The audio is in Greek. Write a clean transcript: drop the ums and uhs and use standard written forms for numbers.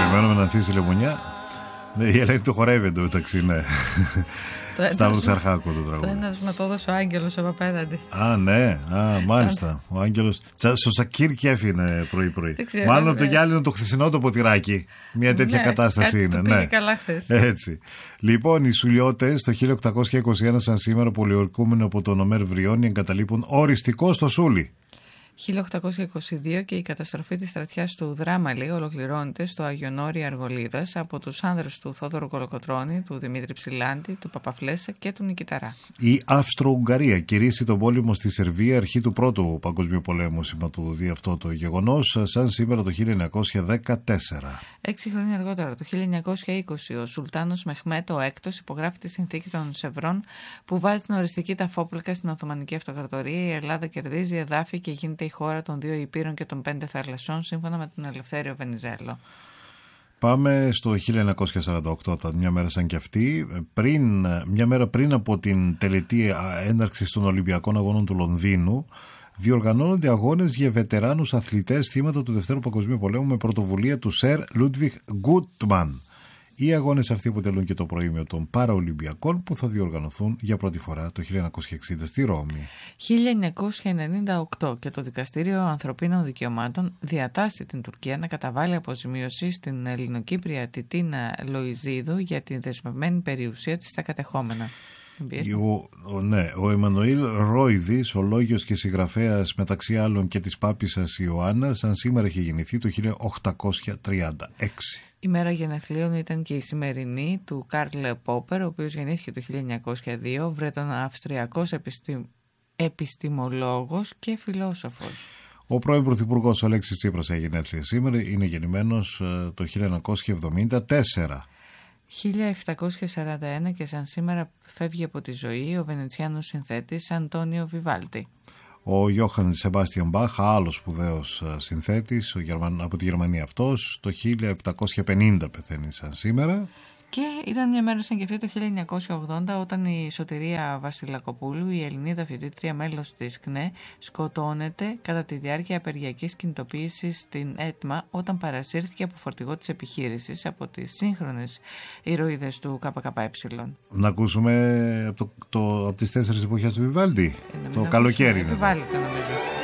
Περιμένουμε να ανθίσει η λεμονιά. Ναι, η Ελένη το χορεύει εντωμεταξύ, ναι. Σταύρο Ξαρχάκου το τραγούδι. Το έναυσμα το έδωσε ο Άγγελος από απέναντι. Α, ναι, μάλιστα. Ο Άγγελος. Στο Σακύρκι έφυγε πρωί-πρωί. Μάλλον από το γυάλινο το χθεσινό το ποτηράκι. Μια τέτοια κατάσταση είναι. Ναι, καλά χθες. Έτσι. Λοιπόν, οι Σουλιώτες το 1821 σαν σήμερα, πολιορκούμενοι από τον Ομέρ Βριώνη, εγκαταλείπουν οριστικό στο Σούλι. 1822 και η καταστροφή της στρατιάς του Δράμαλη ολοκληρώνεται στο Αγιονόρι Αργολίδας από τους άνδρες του Θόδωρου Κολοκοτρώνη, του Δημήτρη Ψηλάντη, του Παπαφλέσσα και του Νικηταρά. Η Αυστρο-Ουγγαρία κηρύσσει τον πόλεμο στη Σερβία αρχή του Πρώτου Παγκοσμίου Πολέμου. Σηματοδοτεί αυτό το γεγονός σαν σήμερα το 1914. 6 χρόνια αργότερα, το 1920, ο Σουλτάνος Μεχμέτ ο Έκτος υπογράφει τη συνθήκη των Σευρών που βάζει την οριστική ταφόπλακα στην Οθωμανική Αυτοκρατορία. Η Ελλάδα κερδίζει εδάφη και γίνεται η χώρα των 2 Υπήρων και των 5 θαλασσών, σύμφωνα με τον Ελευθέριο Βενιζέλο. Πάμε στο 1948, μια μέρα σαν και αυτή, μια μέρα πριν από την τελετή έναρξης των Ολυμπιακών Αγώνων του Λονδίνου, διοργανώνονται αγώνες για βετεράνους αθλητές θύματα του Δευτέρου Παγκοσμίου Πολέμου με πρωτοβουλία του Σερ Λούντβιχ Γκούτμαν. Οι αγώνες αυτοί αποτελούν και το προήμιο των Παραολυμπιακών που θα διοργανωθούν για πρώτη φορά το 1960 στη Ρώμη. 1998 και το Δικαστήριο Ανθρωπίνων Δικαιωμάτων διατάσσει την Τουρκία να καταβάλει αποζημίωση στην Ελληνοκύπρια Τιτίνα Λοϊζίδου για τη δεσμευμένη περιουσία της στα κατεχόμενα. Ο Εμμανουήλ Ρόιδης, ο λόγιος και συγγραφέας μεταξύ άλλων και της Πάπισσας Ιωάννας, σαν σήμερα έχει γεννηθεί το 1836. Η μέρα γενεθλίων ήταν και η σημερινή του Καρλ Πόπερ, ο οποίος γεννήθηκε το 1902, Βρετονα-Αυστριακός επιστημολόγος και φιλόσοφος. Ο πρώην Πρωθυπουργός Αλέξης Τσίπρας έχει γενέθλια σήμερα, είναι γεννημένος το 1974. 1741 και σαν σήμερα φεύγει από τη ζωή ο Βενετσιάνος συνθέτης Αντώνιο Βιβάλτι. Ο Γιώχαν Σεμπάστιαν Μπάχ, άλλος σπουδαίος συνθέτης από τη Γερμανία αυτός, το 1750 πεθαίνει σαν σήμερα. Και ήταν μια μέρα σαν και αυτή το 1980 όταν η Σωτηρία Βασιλακοπούλου, η Ελληνίδα φοιτήτρια μέλος της ΚΝΕ, σκοτώνεται κατά τη διάρκεια απεργιακής κινητοποίησης στην ΕΤΜΑ όταν παρασύρθηκε από φορτηγό της επιχείρησης από τις σύγχρονες ηρωίδες του ΚΚΕ. Να ακούσουμε από τις 4 εποχές του Βιβάλντι. Το καλοκαίρι είναι. Βιβάλντι νομίζω.